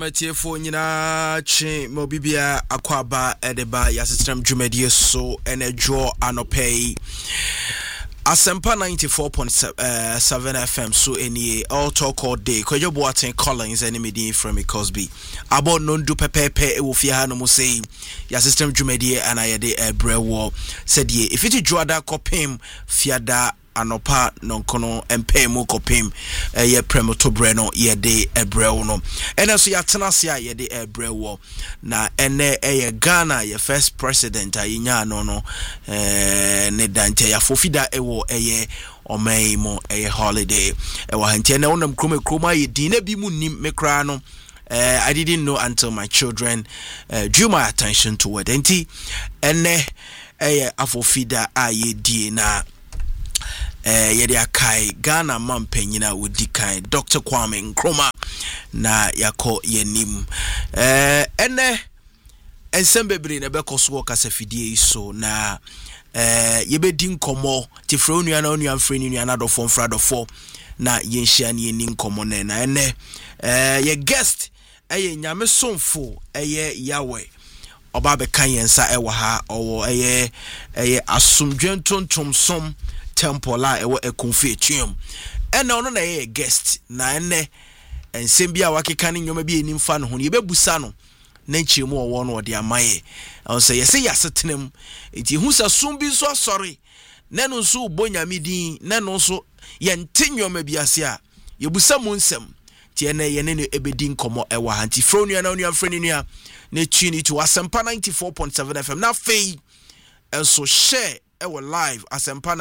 Matiefo nyina chi mobibia akwaba edeba ya system dwumadie so enejo anopei Asempa 94.7 FM so any all talk all day Kojo Boateng Collins enemy from Cosby about nondu pepepe e wo fie ha no mo say ya system dwumadie anayede ebrewo said ye if it joada kopem fiada anopa nonkono empe mu kopim ye premoto breno ye de ebrewo no ene so ya tenase a ye de ebrewo na ene ye Ghana ye first president ayinya no ne dante ya fofida ewo eye omei mo eye holiday ewo hante na wonam kroma ye din na bi mu nim mekra no I didn't know until my children drew my attention to it enti ene eye afofida aye di na yede akai Ghana mampanyina wodi kai Dr. Kwame Nkrumah na yako yenim ene ensembebre na bekoso kasafidie so na yebedi nkomo tifre onua na onua mfre ni nua na dofo mfra dofo na yenhia ne yeni nkomo na ene ye guest nyame somfo yawe oba be kan yensa ewa ha owo asomdwentontom som temple la ewo ekonfetuum ena ono na ye guest na ene ensem bia wakeka ne nyoma bi enimfa no ho ye bebusa no na nchiemu owo no ode amaye on say yese yasetenem enti hu sa sumbi so sorry nenu nso ubonyame din nenu nso ye ntenyoma biase a ye busa mu nsem ti ene ye ne ebedi nkomo ewa hanti fronu na onu afreni nua na tuni to Asempa 94.7 FM na fei enso share ewo live Asempa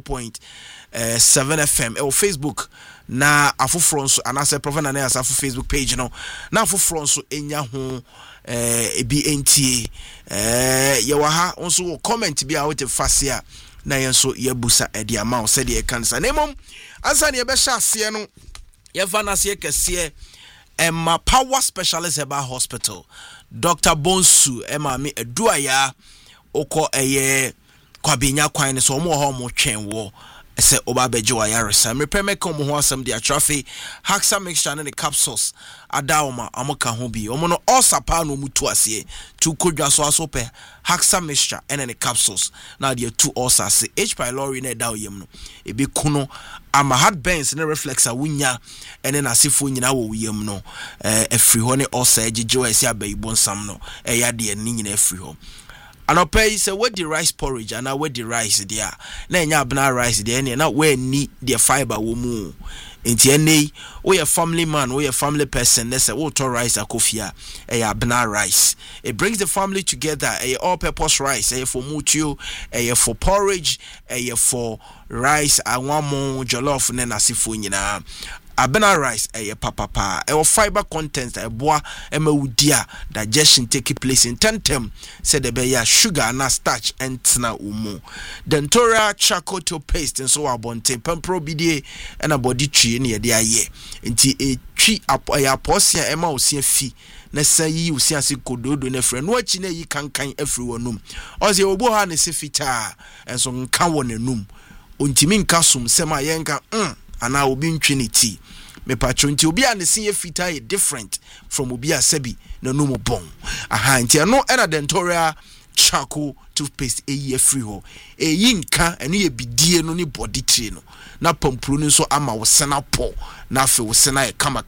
94.7 FM ewo Facebook na afoforo nso anase profana na asafo Facebook page no na afoforo nso enya ho ebi ye wa ha nso comment bi a wote fase a na yenso yebusa edi ama se de kansa na mom ansa ne be sha ase no ye vanase kese Emma Power Specialist Eba Hospital Dr. Bonsu Emma mi eduaya oko eye kwabenya kwan so mo ho mo twen wo se oba beje wa yaresa me preme kom ho asem dia traffic Haxa mixture and the capsules adaoma amoka ho bi omo no osapa no mutu ase tu kodwa so asope Haxa mixture and the capsules na dia two osase H pylori na da oyem no ebi kuno ama hard burns na reflex a wunya ene na asefo nyina wo yem no afri ho ne osa ejeje ase abayibo nsam no ya de ni nyina afri ho anopay say what the rice porridge and what the rice there na enya abna rice there na we ni the fiber wo mu enti ene we a family man we a family person na say what rice akofia abna rice it brings the family together all purpose rice for mutuo for porridge for rice anwamo jollof na nasifo nyina abena rice papa fiber content boa emawudia digestion take place in tentem said the be sugar na starch entna umu dentora charcoal paste and so abonte pampro bidie na body twi na ye aye nti etwi aposia ema osia fi na sayi osia se kododo na frɛ no achi na yi kankan afri wonum oze obo ha ne se fita enso nka wonanum ontimi nka som sema yenka ana obi ntwiniti me patro nti obi a ne se fita e different from obi a sabi na no mo bon aha nti no na dentoria charcoal toothpaste eyi free ho eyi nka eno ye bidie no ni body tree no na pampuro no so ama wo sena po na afi wo sena e kama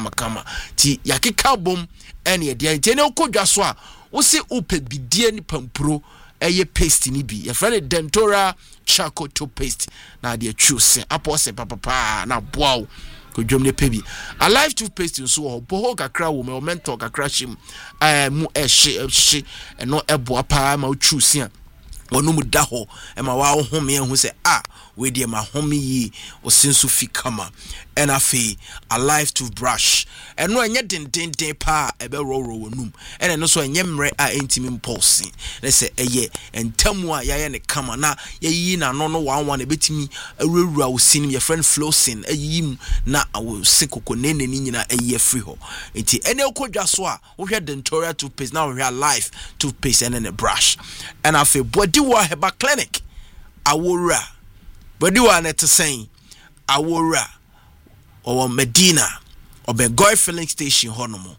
ti yakeka bom ene ye dia nti ne okodwa so a wo se ope bidie ni pampuro eye paste ni bi ye friend dentoria charcoal toothpaste na de choose apose papa na boaw kodwom ne pebi alive toothpaste nso ho boho kakra wo me mentor kakra shim mu ehye no eboa pa ma choose a wonu mu da ho ma wa home ehu se we de ma home yi o sensu fi kama enafe alive toothbrush eno enye dendenden pa ebe ro wonum ene no so enye mre a entimi impulse na se eye entamu a yaye ne kama na yeyi na no wanwan e betimi awurawura wo sinim ye friend flowsin ayim na awo sekoko nene ni nyina eye free ho enti ene okodwa so a wo hwe dentoria toothpaste na wo hwe alive toothpaste ene brush enafe body wa heba clinic awora body wa net saying awora or Medina or Bengoy filling station honomo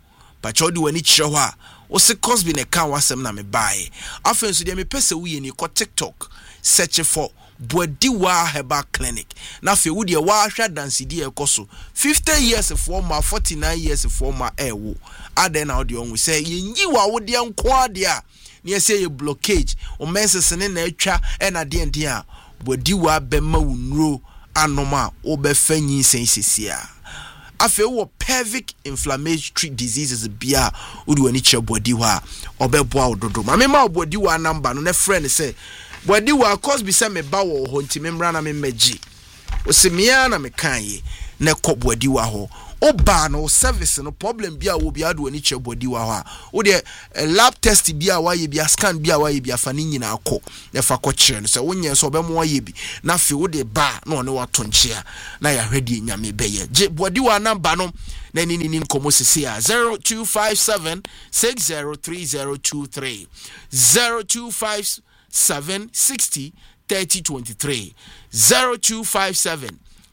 but chodi wani chirwa o se Cosby ne kan wasem na me bae afen so de me pese wuye ni ko TikTok search for Bodiwa Herbal Clinic na fe wo de wa hwa dansidi ekoso 50 years for ma 49 years for ma ewo aden na ode onwu say yenyi wa wo de nko ade a ne say ye blockage o mensese ne na atwa e na de ende a Bodiwa bema wunro anoma obefa nyinsen sesia afe wo pelvic inflammatory diseases bia odi wani che Bodiwa obeboa ododo mama Bodiwa number no ne friend say Bodiwa Cosby say me ba wo ho nti memra na me magi o se mia na me kan ye ne kɔ Bodiwa ho o ba no service no problem bia wo bia do wani che Bodiwa ho a o de lab test bia wa ye bia scan bia wa ye bia fa ni nyina akɔ ne fa kɔ kyerɛ no se wonye so obemo wa ye bi na fe wo de ba na one wa tonchia na ya hwede nyame beye Bodiwa number no na ni nkomo sisi a 0257 603023 0257603023 0257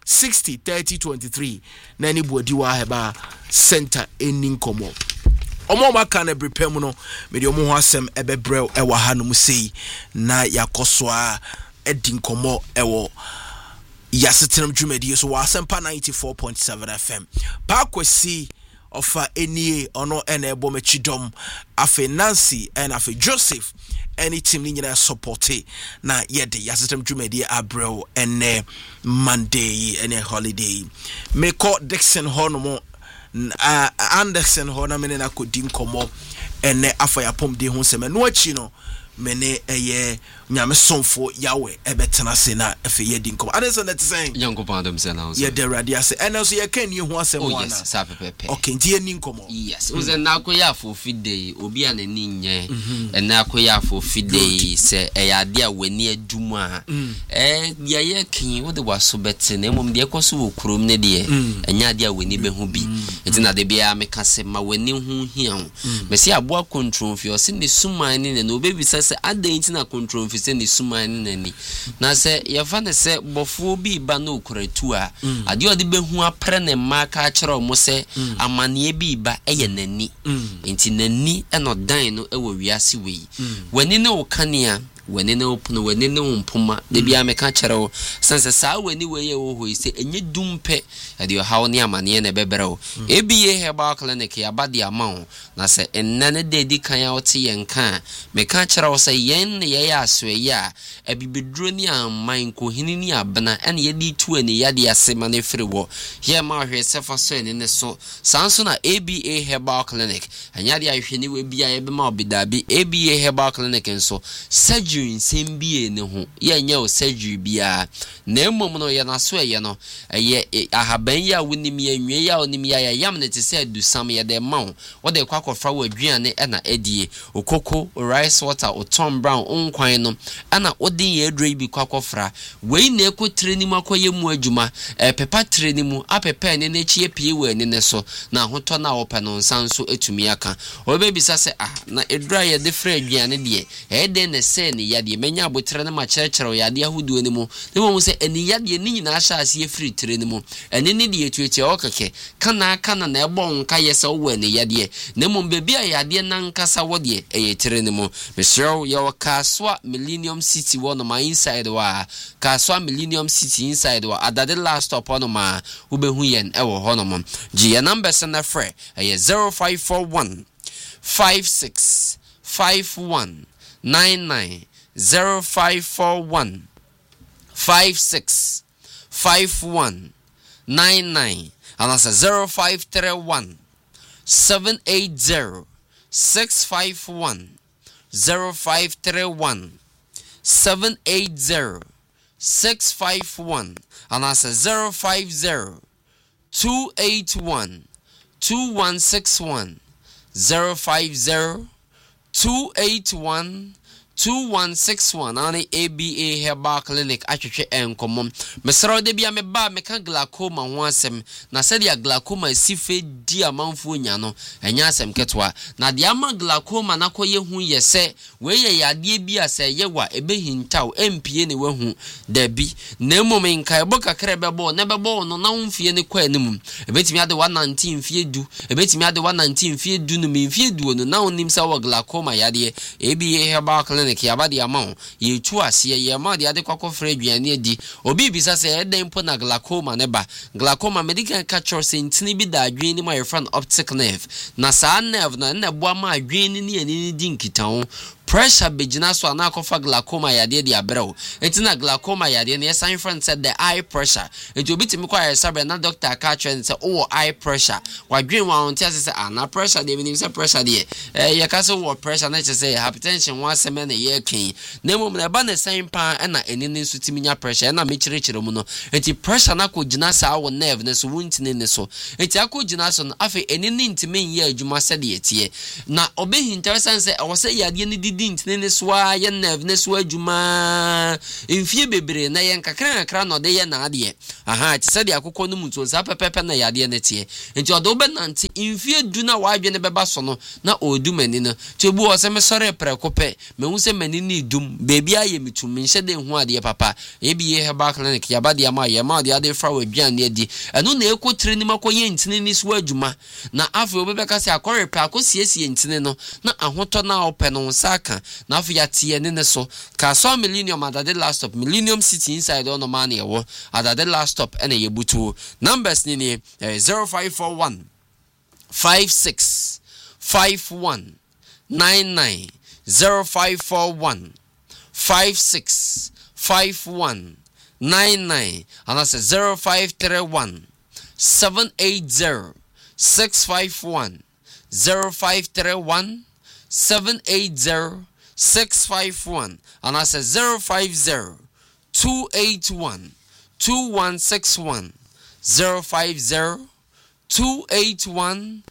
603023 nani Bodiwa Herbal Center enin komo omo maka na brepem no me de omo ho asem ebebrel ewa ha no musei na yakoso a edin komo ewo yasetenam dwumadi so wa asempa 94.7 FM pa kwesi ofa enie ono ene ebo mechidom afe Nancy and afe Joseph any team ni nyina support na yede yasetem dwumadi abrel ene Monday ene holiday me call Dixon Honomo Anderson Hona mene na kodim komo ene afa yapom de ho sema no achi no mene eye nyame somfo yawe ebetena se na efe yedi nkom adeso net sen yankopon adam se na ye de radio ase ene so ye kan ni ho asem wana yes sa pepepe okay ntie ni nkomo yes uze na akoya for fide obi a na ni nye ena akoya for fide se eyade a wani adum a ye kan wo de waso bete na emom de ekoso wo kurom ne de enya de a wani be hu bi etina de bia meka se ma wani hu hia ho me se aboa control fi o se ne suman ne na obebi se adan tina control fi se ne suman ne nani na se ye fa ne se bofo bi ba na okuratu a ade ode be hu apre ne ma ka kire mo se amane bi ba eye nani enti nani eno dan no ewo wiase we wani ne okania wani ne opuno wani ne umpuma de bia meka kire wo sense saa wani we ye wo ho se enye dumpe ade hawo ne amane ne bebere wo ebiye Herbal Clinic ya bade ama na se ennane de di kan ya wote yenka meka kire wo se yen ne ye aswe ya abibedro ni amman ko hinini abna ene ye di tu ene ya de asema ne firi wo ye ma hwe sefa so ene ne so sanso na ABA Herbal Clinic anya de ahwe ni we bia ye be ma obidabi ABA Herbal Clinic enso surgery nsembie ne ho ye nya o surgery bia na emom no ye na so ye no ye ahaban ya wonim ye nwe ya onim ya yam ne te se adusam ye de ma wo de kwakofra wo aduane na edie okoko rice water o Tom Brown onkwan no ana odin ye edre bi kwakofra we na ekotre ni makoye mu adwuma pepa tre ni mu apepa ne na chie pie we ne so na hoto na wo pe no nsanso etumi aka obebi sase na edra ye de fra aduane de de ne se ne yade menya abotre na ma kyerkyere yade ahudu ni mu ne mo se eni yade ni nyina ahya ase free tre ni mu eni ne de etuetie okeke kana na ebo nka yese wo eni yade ne mo bebi a yade na nkasa wo de eye tre ni mu mesrew ye wakaswa Millennium City one my inside wa kaswa Millennium City inside wa adade last stop on ma ubehu yen ewo honom ji number send free 0541 56 51 99 0541 56 51 99 and that's 0531 780 651 0531 780 651 and that's 050 281 2161 050 281 2161 ane ABA Herbal Clinic atwetwe enkomom mesraw de bia me ba meka glaucoma ho asem na se dia glaucoma sife di amanfo nya no enya asem ketwa na de ama glaucoma na koye hu yese we ye yade bia se yewa ebehintaw empie ne wahu da bi na mmom nka ebo kakra bebo na bebo no na mfie ne kwa anim ebetimi ade 119 mfie du ebetimi ade 119 mfie du no mfie du no na onim sa wa glaucoma yade ABA Herbal Clinic yabadi amount ye tu asiye ye ma de ade kwakọ frɛ aduane adi obi bisa sɛ eden po na glaucoma ne ba glaucoma medical catcher sentini bi da adwene ni ma yefran optic nerve na saa nerve na boa ma adwene ni ani di nkitaho pressure begina so na akofa glaucoma yade de abrɛw etina glaucoma yade ne san friend said the eye pressure enti obi timi kwa sabe na doctor ka trend say oh eye pressure wadwen wa on ti ase na pressure de bi say pressure de ye ka so wo pressure na che say hypertension wa seme na ye kan na mum na ba na san pa na eni ne so timi nya pressure na me kyerɛkyerɛ mu no enti pressure na ko gina sa wo nerve ne so wuntine ne so enti akɔ gina so no afi eni ne ntimi ye adwuma sɛ de etie na obehi interessant say wo say yade ne didi ntine ne so a ye nerve ne so adwuma mfie bebre na ye nkakra no de ye na ade aha ti sɛ de akokɔ no muto sa pepepe na yade ne tie enti odo be nante mfie du na wa adwe ne beba so no na odu mani no tebu o sɛ me sɔre prekope me hu sɛ mani ni dum bebi aye mitum nhyɛ de hu ade papa ebi ye Herbal Clinic yabade ama ye ma de ade fra wa aduane adi ɛno na ekotire ni makoye ntine ni so adwuma na afi obebeka sɛ akɔre pe akosiesie ntine no na ahotɔ na opɛ no saka na afi ya tie ne so ka so Millennium adade last stop Millennium City inside on man ye wo adade last stop ene ye butu numbers ni 0541 56 51 99 0541 56 51 99 and that's 0531 780 651 0531 780 651 and that's 050 281 2161 050 281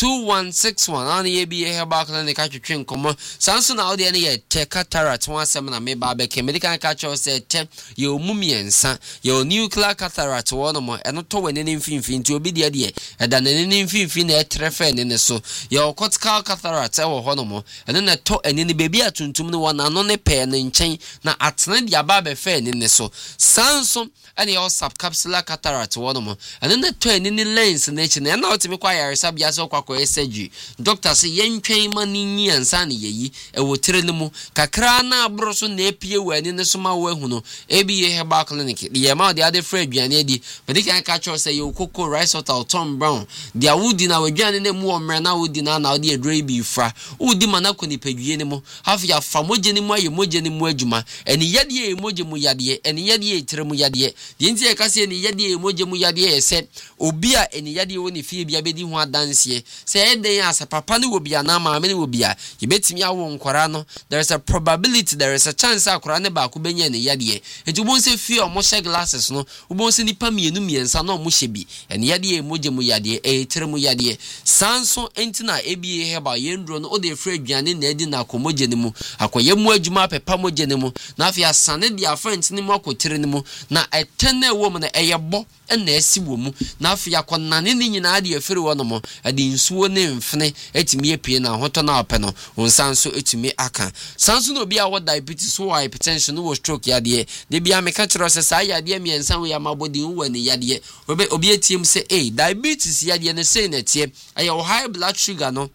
2161 on the ABA Herbal Clinic atwetwe nkomo sanso na audio ne ye te cataract one asem na me ba be ke medical catcher say te ye omumiensa ye nuclear cataract one mo eno to wani ne mfimfin nti obi de de eda ne ne mfimfin na etrefe ne so ye cortical cataract e wo ho no mo eno na to eni ne bebi atuntum ne wona no ne pe ne nchen na atene de aba be fe ne so sanso ene ye subcapsular cataract one mo eno na to eni ne lens na echi na na otimi kwa yare sabia so kwa surgery doctor say yentwen mani nyi ansa ne yeyi e wotire ne mu kakra na abro so na epie wani ne so ma wahu no ebi Herbal Clinic ye ma de ade fra aduane adi medical catcher say you koko rice hotel Tom Brown dia wudi na wadwane ne mu omre na wudi na ode edre bi fra wudi mana ko ni padwie ne mu hafi ya famoje ne mu aye moje ne mu adwuma eni yade e moje mu yade eni yade e tire mu yade de nti e kase eni yade e moje mu yade e se obi a eni yade woni fie bia bedi ho adanse say eden asa papa ne wobia na maame ne wobia yebetimi awo nkwara no there is a probability there is a chance akwara ne ba ko benya ne yade enti won se fie o mo hye glasses no won se nipa mienu miensa na o mo hye bi ene yade moje mu yade tire mu yade sanso enti na ebie heba yendro no o de fra aduane na edi na akomoje ne mu akoye mu adwuma pepa moje ne mu na afia sane de afrent ne mu akotire ne mu na etene wo mu na eyebo na esi wo mu na afia konane ne nyina de afiri wo no mo ade nsuo ne mfene etimi epie na hoto na opɛ no wonsanso etimi aka sanso no bia wo diabetes wo hypertension wo stroke yade de bia me ka kyerɛ sɛ saa yade mi ensan wo ya mabodi wo ne yade obi etiem sɛ diabetes yade ne sei na tie ayo high blood sugar no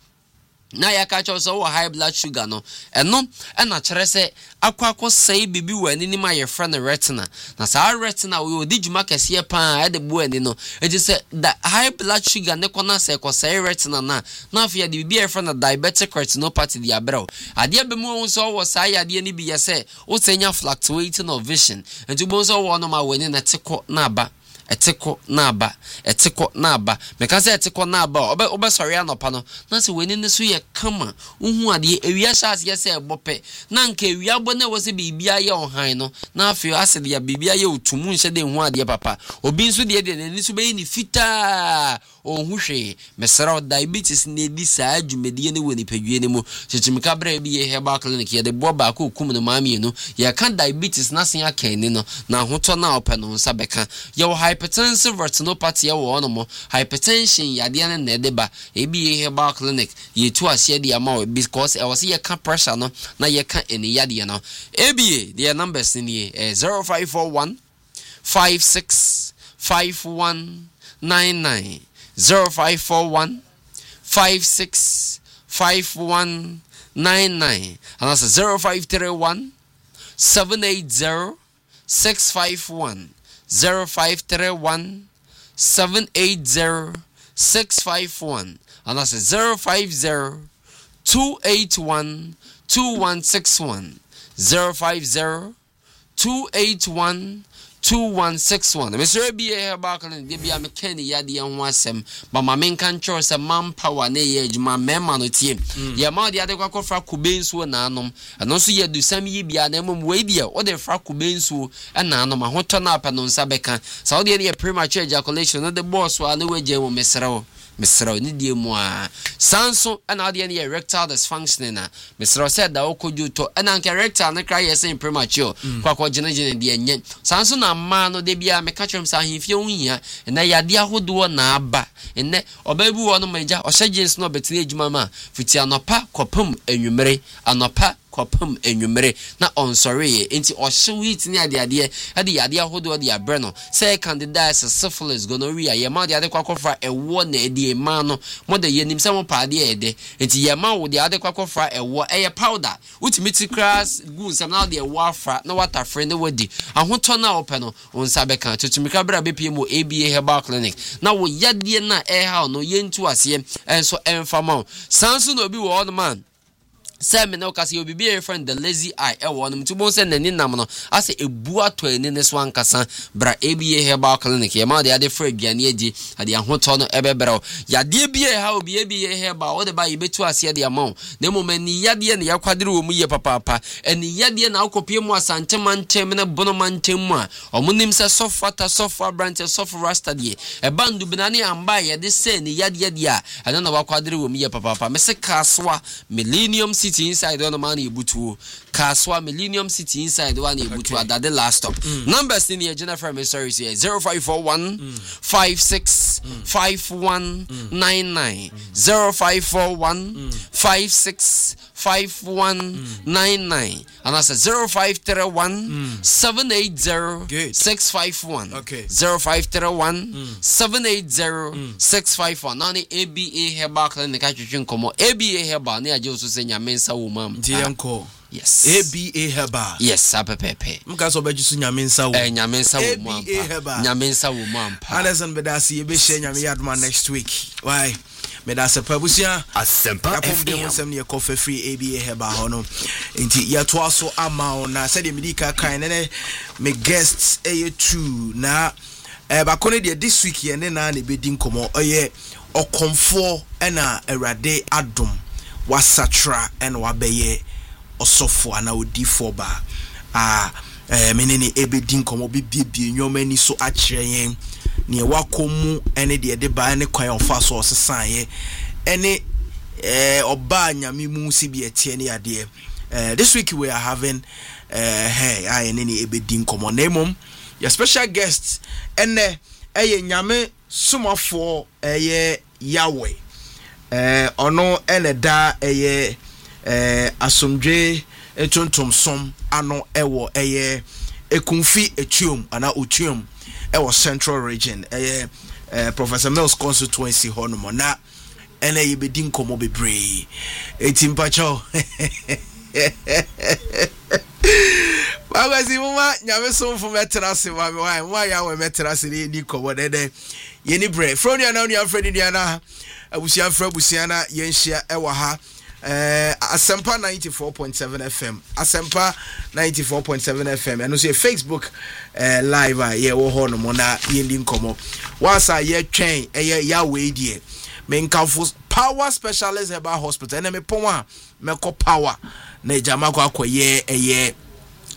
na ya ka kyerɛ sɛ wo high blood sugar no ɛno ɛna kyerɛ sɛ akwa sei bibi wani ni ma yɛfrɛ ne retina na saa retina wo di dwuma kɛseɛ paa ɛde bo ani no ɛti sɛ the high blood sugar ne kɔna sɛ kɔ sei retina na afia de bibi yɛfrɛ na diabetic retinopathy de abrɛw adeɛ be mu wo sɛ wo saa yadeɛ ni bi yɛ sɛ wo sɛnya fluctuating of vision ɛti bo sɛ wo no ma wani na tekɔ na aba etiko na aba meka se etiko na aba obe sori anopa no na se weni ne so ye kama uhu ade ewia chance ye se ebope na nka ewia bo na wo se bibia ye ohan no na afio ase de ya bibia ye otumu nse de hu ade papa obi nso de ni so be ni fita ohun hwe mesra diabetes na di saa dwumedie ne woni padwie ne mu chichimika bra bi ye herbal clinic ye de bo ba ko kum no maami no ye kan diabetes na sen akan ni no na hoto na ope no nsa beka ye hypertensive retinopathy ye wo no mo hypertension yade ne na de ba ebi ye herbal clinic ye tu ase de ama because e was ye kan pressure no na ye kan eni yade no ebi the numbers ni 0541 565199 0541 565199 and that's 0531 780 651 0531 780 651 and that's 050 281 2161 050 281 2161 Mr. B herbal clinic de bia me ken yade ho asem ba ma men kan chore se manpower na ye adwuma mema no tie ye ma de ade kwakofra kubensuo na anom eno so ye du sam yi bia na mom we bia o de fra kubensuo na anom ahoto na apa no nsa beka sa o de ye premature ejaculation no de boss wa na we je mo mesra ni die mu a sanso na ade ne erectile dysfunction na mesra said da okoju to na nke erectile na cry yes premature kwakọ gene de enye sanso na ma no de bia me catch sa ahimfie hunhia na yade ahodo na aba enne obabu wo no maja o hye jeans no betine adwuma ma fiti anopa kopam enwumere anopa kopam enwumere na onsori enti o hye wit ni ade yade ahodo de abre no say candidiasis syphilis gonorrhea ye ma de ade kwakofra ewo na edi ma no mo de ye nim se mo pa de ede enti ye ma wo de ade kwakofra ewo eye powder ultimate class gun sam na de ewo afra na water friend wadi ahoto na ope no onsa beka tutumika bra bepie mo ABA herbal clinic na wo yade na ha no yentu ase enso enfama sanso no bi wo no man say me no kasi obi be friend the lazy eye e wo no tubon say nani nam no ase ebu ato ani ne so ankasa bra ABA herbal clinic ye ma de ade fra aduane adi ade ahoto no ebebere ya de bia ha obi ABA herbal wo de ba yebetu ase de amon na momani yade ne yakwadere wo mu ye papa eni yade na akopie mu asante mantem ne bono mantem mu a omunim se sofa branch sofa rasta de e bandu binane amba ye de se ni yade a ana na wakwadere wo mu ye papa me se kaswa millennium inside one man ebutu Kaswa Millennium City inside one ebutu at the last stop. Numbers in here Jennifer Messari 0541 56 5199 0541 56 5199 and that's 0531 780 651 0531 780 651 nani ABA herbal clinic atwetwe nkomo ABA herbal na aje so se nyamensa wo mam Dianko. Yes. ABA herbal. Yes, apepepe. Mka so beji su nyamensa wo. Nyamensa wo mam. ABA herbal. Nyamensa wo mam. Anderson bedasi ye be share nyame yadma next week. Why? Medasa pabusia Asempa FM sem ne coffee free ABA herbal hono. Nti ya to aso ama na said the medical kind ne me guests true na bakone de this week ye ne na be din komo oye okomfo na awrade adom wasatra en wabeye osofo ana odifo ba menene ebedin komo bibie nyoma ni so akyeyen ne wakomu ene de ba ne kwan ofa so osesan ye ene oba nyame mu sibi etie ne ade this week we are having nene ebedin komo na emom your special guest ene nyame sumafo Yahweh ono ene da asomdwe etontom som ano ewo ekunfi etuom ana otuom ewo central region Professor Mills constituency hono na ene yebedi nkomo bebre etimpacho Bagasi mama nyame somfo metrase wa ya we metrase ni komo dede yeni bre fronia na onia fredi dia na abusia fra abusia na yenhia ewa ha Asempa 94.7 FM Asempa 94.7 FM and also Facebook live ye wo ho no mo na yendi nkomo wasa ye twen Yahweh die menkamfo power specialist herbal hospital na me pon a meko power na jama kwa akoye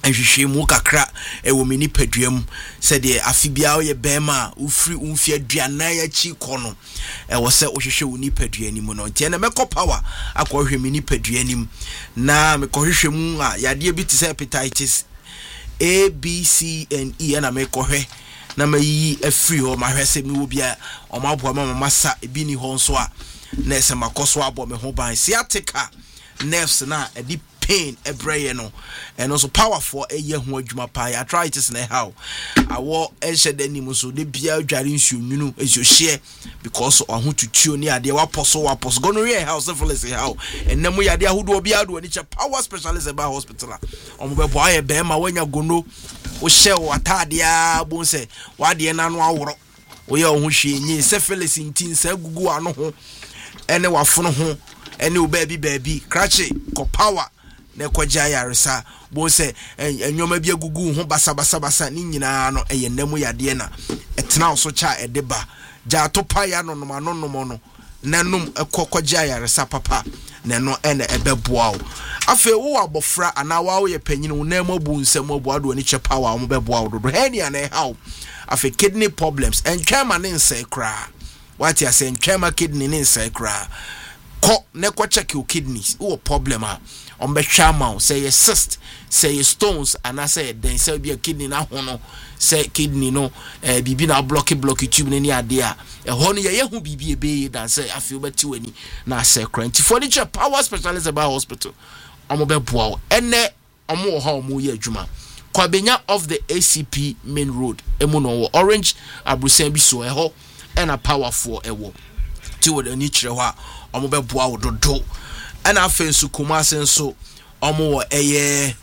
ahwehwe mu kakra ewo mini paduam se de afibia wo ye bema ufri umfia duanan ya chi kono ewo se ohwehwe wo ni paduanim no ntia na mekọ power akọhwe mini paduanim na mekọhwehwe mu a yade bi te se hepatitis A, B, C, and E na mekọhwe na mayi afri ho mahwese mi wo bia o maboa mama sa ebi ni ho nso a na ese makoso abo me ho ban sciatica nerves na edi pain ebreye no and also powerful eye ho adwuma pa arthritis na how awo ehye anim so de bia adware nsu nwunu ehye because oho tutuo ni ade waposo gonorrhea how syphilis how enam yade ahodo obi ado ni che power specialist eba hospital omo be boa ye be ma wanya gono wo hye wo atade a bon se wade na no aworo wo ye oho hwe nyi syphilis ntin sa gugu ano ho ene wafono ho ene o baby crache ko power na kwaja yaresa bo se enwoma bi agugu ho basa ni nyina no eye namu yade na etena so cha edeba ja to pa ya no no nanum ekokwaja yaresa papa na no ene ebeboa o afa wo abofra ana wa wo ye panyini wo namu abu nsem abu ado ni che power wo beboa wo do henia na how afa kidney problems entwema ne nse kra what you say entwema kidney ne nse kra ko ne ko check your kidneys wo problem a on be trauma say cyst say stones and I say then say be a kidney na hono say kidney no bibi na block tube ni ade a ho no ye hu bibi ebe dan say afio beti wani na say cranty furniture power specialist about hospital omo be boa ene omo ho omo ye adwuma kwabenya of the ACP main road emu no orange abrusan bi so ho ena powerful ewo ti wo ni kire ho a omo be boa wo dodo ana afensu kumase nso omo wo eye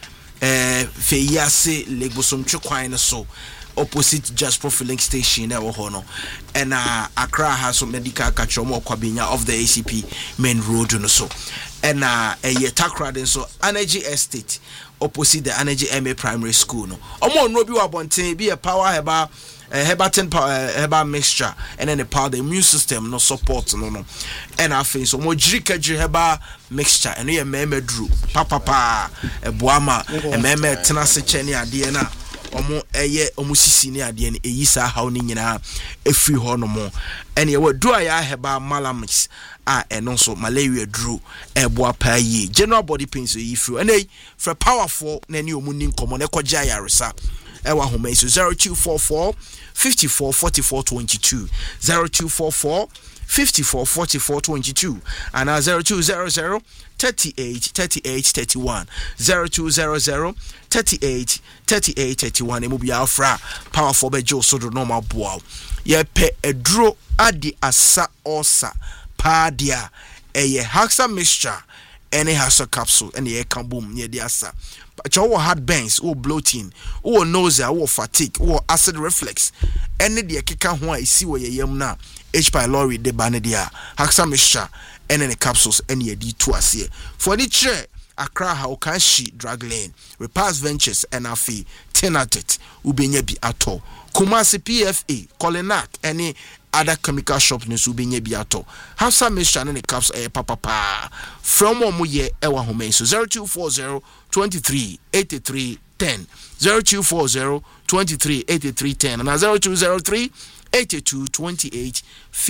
feyase legbosom twekwan so opposite just profiling station na wo ho no ena Accra has medical catch omo kwabenya of the ACP main road no so ena eye Takra den so energy estate opposite the energy MA primary school no omo no bi wa bonten bi a power herbal mixture and then the power the immune system no support no and I think so mo jirikaji herbal mixture and ye meme dru papa eboama meme tena se chene ade na omo eye omo sisi ni ade ni eyisa haw ni nyina efri ho no mo and ye wadu aya herbal malamix a eno so malaria dru eboa pa yi general body pains yi fru and for powerful na ni omu ni nkomo na koja yaresa ewa home so 0244 54 44 22 0244 54 44 22 and 0200 38 38 31 0200 38 38 31 emubi afra powerful bejo so do normal boa ye pe edro adi asa osa padia eye haxa mixture any haxa capsule any e kan boom ye di asa cho hard burns or bloating or nausea or fatigue or acid reflux any de keka ho a isi wo yeyam na H pylori de banedia haxa mixture and any capsules any di to ase for the chair Accra how can she drug lane Repast Ventures and afi tenatet ubenya bi ato Kumasi PFA Colinac any other chemical shop ne so benye bi ato haxa mixture and any capsules papa from omoye ewa home so 0240 23 83 10 0240 23 83 10 and 0203 82 28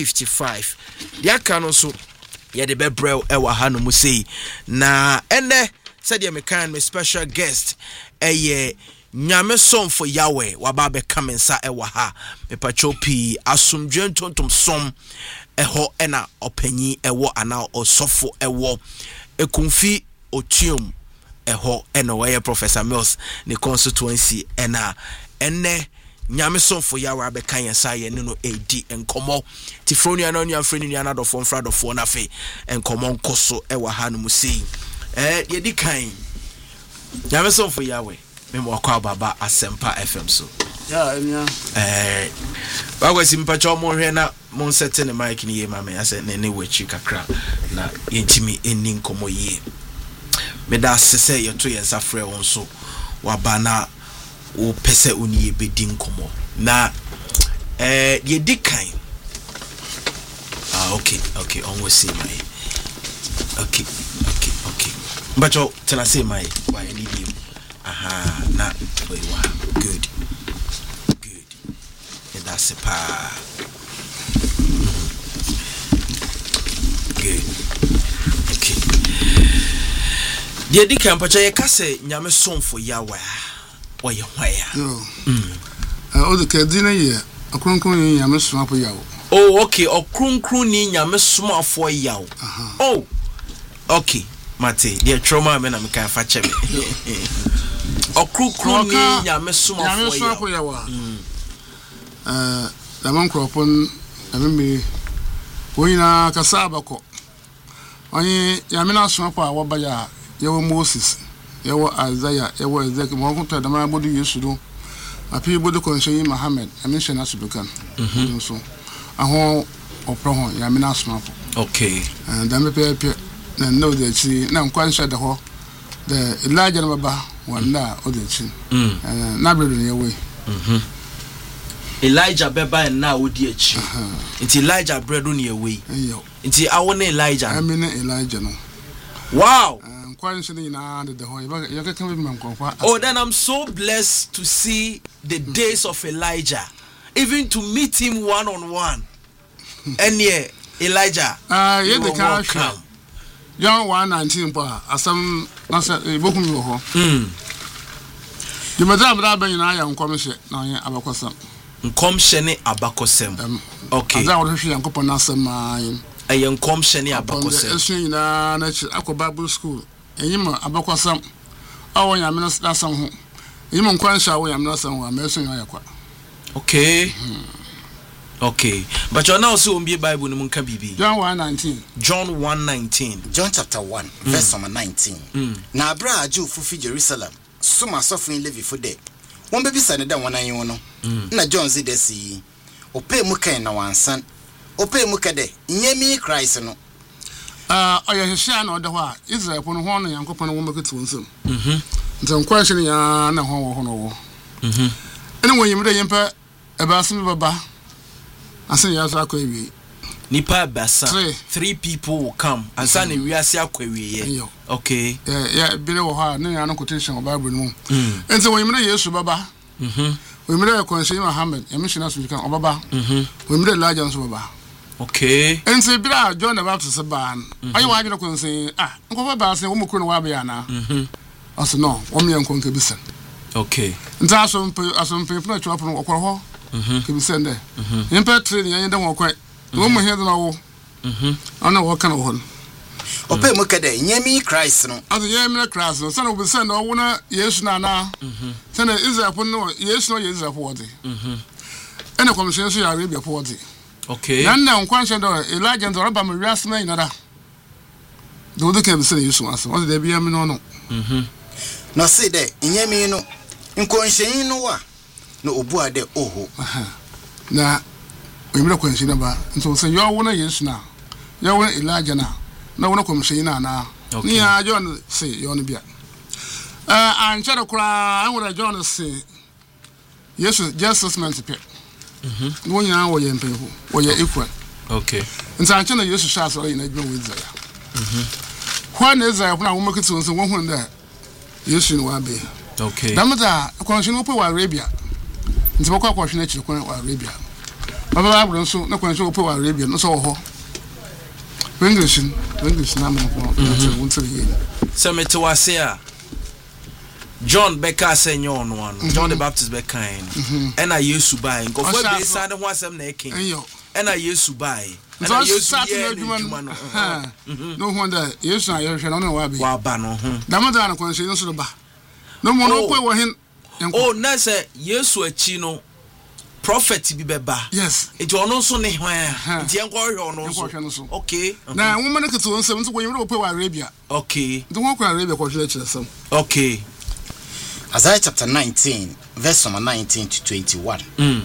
55 dia kan so ye de bebrel ewa hanu mu sei na ene said ye mekan me special guest eye nyame som for Yahweh waba be kamensa ewa ha me pachopi asumdwen tontom som eho ena opanyi ewo ana osofo ewo ekumfi otium eho ena weye Professor Mills ne constituency ena ene nyame som for Yahweh abe kan yensa ye ne no edi enkomo tifroni ana onu afreni ni ana dofo mfra dofo na fe enkomo nkoso ewa ha no musei ye di kan nyame som for Yahweh me mo akwa baba Asempa FM so bago simpacho mo hwe na mo sete ne mic ni ye mama ase ne wechi kakra na yentimi eni nkomo ye me da sese ye to yensa frɛ won so wabana o pese oni ye bedi nkomo na ye di kan okay almost see my okay mbacho tena say my why need you aha na oiwa good that's a pa good okay the dika mpacha ye kase nyame somfo yawa oye hwaya o de kadina ye akronkron ni nyame somfo yawo oh okay okronkron ni nyame somfo yawo oh okay mate the trauma me na me kan fa cheme okronkron ni nyame somfo yawo da man kropon amemi woyina kasaba ko onye nyame na somfo a wobaya yewo Moses yewo Isaiah yewo Ezekiel mo ko to da ma bodu Yesu do api bodu konsheyi Muhammad amin shena subukan so aho opro ho ya mina asmafo okay da me pepe na no de chi na nkwan sha da ho the Elijah na baba wanda o de chi na bredo ne yewe Elijah beba na odi achi nti Elijah bredo ne yewe nti awo na Elijah amina Elijah no wow. Oh, then I'm so blessed to see the days of Elijah, even to meet him one-on-one. And yeah, Elijah, you are welcome. John 1:19 pa asam nasa bokum yo ho. You madam da ban na ya nkomhye na ye abakosam. Nkomhye ne abakosam. Okay. Ada wo hwe yankopon na asam ayin. Ayen nkomhye ne abakosam. Esu nyina na chi akọ Bible school. Enyima abakosam. Awo nyame na asam ho. Enyima nkwansha awo nyame na asam ho amesu nya yakwa. Okay. Okay. But you now see the Bible in Bibi. John 1:19. John 1:19. John chapter 1, verse 19. Na abra aju fufi Jerusalem. Suma sofin Levi for day. One baby son da wana yi no. Na John zidesi. Ope mu kan na wansan. Ope mu kade. Nyemi Christ no. Oya hihia na oda ho a Israel pono ho no Yankopon wo maketu nsem. Ntan kwanhye ya na ho wo no wo. Ene wo yimre yimpa ebasem baba. Asan ya sa akwawi. Nipa basa. 3 people will come. Asan we ase akwawi. Okay. Yeah, bile wo ha na ya no quotation of Bible no. Ente wo yimre Yesu baba. Wo yimre kwanhye Muhammad, emishina so kan obaba. Wo yimre Elijah nso baba. Okay. Ente bira John the Baptist ban. Ayi wa adwene kwanse nko ba se wo mukuru no wa ba ya na. Aso no, wo me yanko nka bisa. Okay. Nta asompe na chwa pono okoro ho. Kibisende. Yempa training yanye dan wokwan. Wo mo hedo na wo. Ana wo kana wo. Ope mu kade nyemi Christ no. Aso nyemi Christ no. Sana obisende wo na Yesu na na. Sana Israel pon no Yesu no Yesu po wode. Ene commission so ya Arabia po wode. Okay. Na nkwan hye do Elijah ndo raba me wiasema inada. Do do kan bisende Yesu aso. Wo de bia me no no. No say de nyemi no. Nkonhyen no wa. No obu ade oho na emira kwanshi na ba nso se yo wona Yesu na yo wona Elijah na wona komshin na ni ya John se yo no bia anchara kura anwura John se Yesu Jesus man pe no nya wo ye mpehu wo ye equal. Okay. Nsa anchara Yesu sha so ina gbe wo Israel kwa na Israel kuna wo makiti nso wo hu nda Yesu no wa be. Okay. Damada kwanshi no pe wa Arabia nti bokwa kwa hwene chiri kwan wa Arabia baba abro nso na kwan so opo wa Arabia no so ho English na mo ko wontere ye semete wase a John Becker senyo no ano John the Baptist Becker en na Yesu bai nkofo be sane ho asem na eken en na Yesu bai en na Yesu ye adwuma no no wonder Yesu na ye hwe no wa be wa ba no ho damada na kwan so no so ba no mo no ko wo hin. Oh, na say Yesu achi no prophet bi beba. Yes. Enti ono so ne hwan. Enti enko hwe ono so. Okay. Na woman ke to nsem nso wo yimre ope wa Arabia. Okay. Nti won ko Arabia ko hwe chiresem. Okay. Isaiah chapter 19 verse 19 to 21.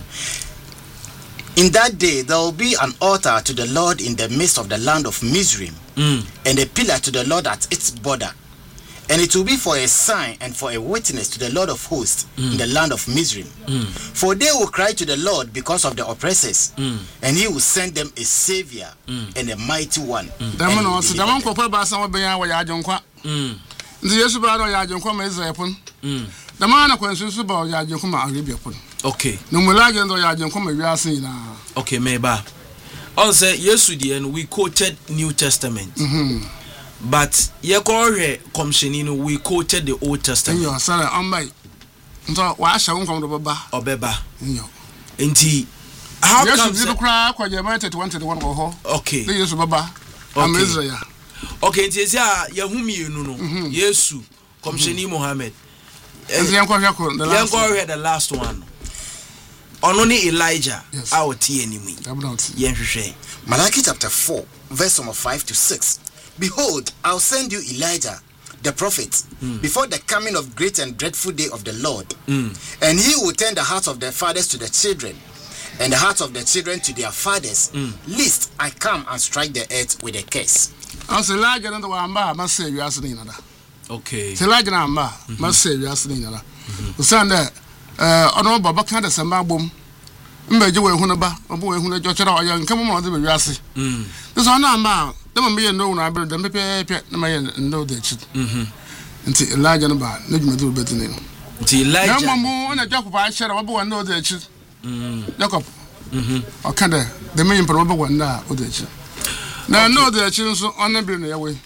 In that day there will be an altar to the Lord in the midst of the land of Mizraim, and a pillar to the Lord at its border. And it will be for a sign and for a witness to the Lord of hosts in the land of Mizraim. For they will cry to the Lord because of the oppressors, and he will send them a savior and a mighty one. Damano so damon ko pa ba san oben ya wa ya ajonkwa. Nti Yesu ba do ya ajonkwa ma Israel pon. The man of conscience about Yajakuma Arabia. Okay. No more legend or Yajakuma, we are saying, okay, maybe. Also, yesterday, and we quoted New Testament. But Yakore Commissioning, we quoted the Old Testament. You're sorry, on my. So, why shall we come to Baba or Beba? Indeed. How come you cry? Quite you might have wanted one or okay. They use Baba. I'm Israel. Okay, it is Yahumi, no, Yesu, Commissioning Mohammed. And the young the last one. Only Elijah, our enemy. Malachi chapter 4, verse number 5 to 6. Behold, I'll send you Elijah, the prophet, before the coming of great and dreadful day of the Lord. And he will turn the hearts of the fathers to the children, and the hearts of the children to their fathers, lest I come and strike the earth with a curse. I'll say Elijah and the Wamba must say you are saying another. Okay. Say Elijah and Wamba must say you are saying another. The son there, on Baba can't send my boom. Mbeje we hunaba obo we huna jochera oya nka mo de wiase this one na dem me no na be dem pepe na me no de chi nti Elijah no ba na dwuma de betine no nti Elijah na mo na Jacob a shere obo no de chi Jacob o kan de me impro obo na o de chi na no de chi nso ona bi no yawe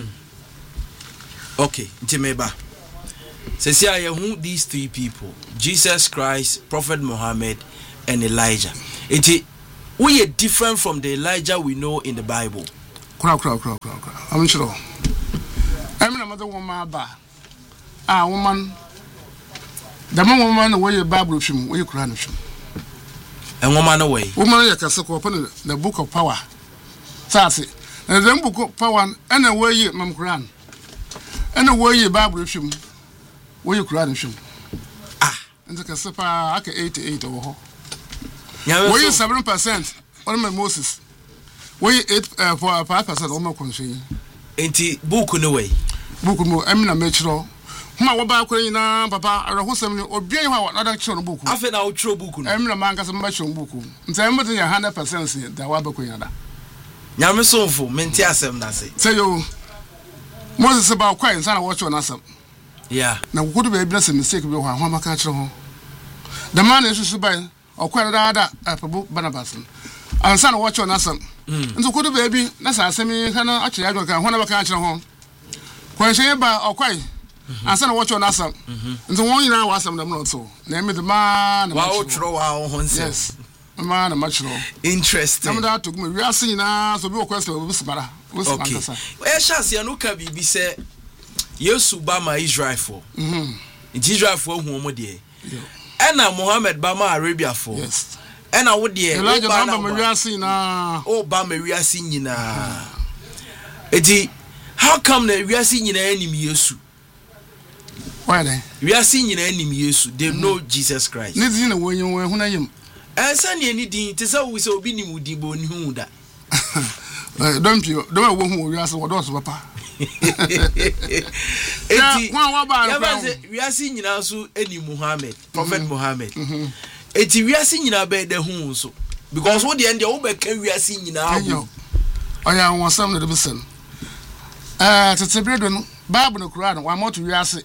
okay nti meba say see who these three people Jesus Christ, Prophet Muhammad and Elijah. We are different from the Elijah we know in the Bible. Crowd. I'm sure. I'm another woman. Woman. The woman away your Bible from where you cry. And woman away. Woman, you can suck upon the book of power. Sassy. And then book of power and away you, Mam Quran. And away your Bible from where you cry. And the Cassapa, I can 88 or we 7% on my Moses. We 8.5% on my country. Ain't book no way. Book more Emina Metro. Ma waba kwina papa arahosem obi ehwa na da chiro book. Afa na utro book no. Emina manka se mba chiro book. Nta emete ya 100% da waba kwina da. Nyame sonfo menti asem na se. Say yo. Moses ba kwa nsa na watch on asem. Yeah. Na kudu be bless mistake bi ho ahwa maka chiro ho. The man is so by okwara da apabu Barnabas. Ansa na watch on asem. Nso kudu be bi na sa asem kana achi ya ka ho na baka chiro ho. Kwanhye ba okwai ansa na watch on asem. Nso won yina wasem na no so. Na emi de man na wa otro wa ho nse. Yes. Man na machiro. Interesting. Na to me we asin na so bi okwesta obi smara. Okay. We chance ya no ka bibi se Yesu ba ma Israel for. Israel for hu omo de. Ena Muhammad ba ma Arabia for. Yes. Ena wo de Elijah ba ma wiase na. O ba ma wiase nyina. Eti how come na wiase nyina anim Yesu? Why then? Wiase nyina anim Yesu. They know Jesus Christ. Ne din na wonyo we hu na yim. Ensa ne ni din te say we say obi ni mudi bo ni hu da. Don't you don't wo hu wiase wo do so papa. Eti wiase nyina so eni Muhammad, Prophet Muhammad. Eti wiase nyina be de hu so because wo de end wo be ka wiase nyina abu. Oya won sam na de besen. Tetebredo no Bible no Quran wa mo to wiase.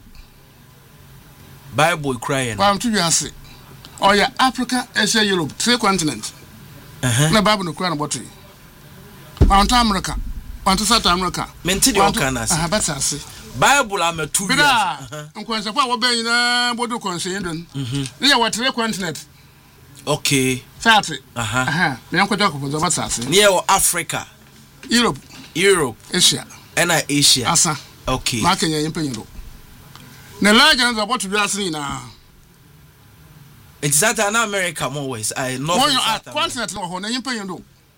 Bible crying. Wa mo to wiase. Oya Africa, Asia, Europe, three continents. Na Bible no Quran boto. Wa to America. Want to South America. Menti de okana se. Better say. Bible am two years. Nkwanse kwa wo ben na bodu kwanse ndon. Ne what three continent. Okay. Sati. Me yankwaja ko bozo better say. Near Africa. Europe, Asia. And Asia. Asa. Okay. Ma Kenya yimpenyo. Ne large na about to be asini na. It's South America more ways. I know. Continent no ho na yimpenyo.